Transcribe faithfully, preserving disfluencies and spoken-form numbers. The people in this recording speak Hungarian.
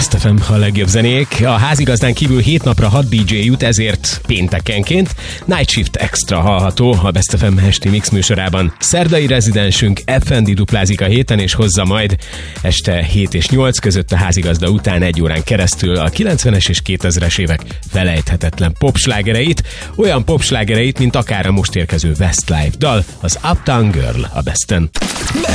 Best ef em, a legjobb zenék. A házigazdán kívül hét napra hat dé dzsé jut, ezért péntekenként Night Shift Extra hallható a Best ef em esti mix műsorában. Szerdai rezidensünk ef en dé duplázik a héten, és hozza majd este hét és nyolc között a házigazda után egy órán keresztül a kilencvenes és kétezres évek felejthetetlen popslágereit, olyan popslágereit, mint akár a most érkező Westlife dal, az Uptown Girl a Besten.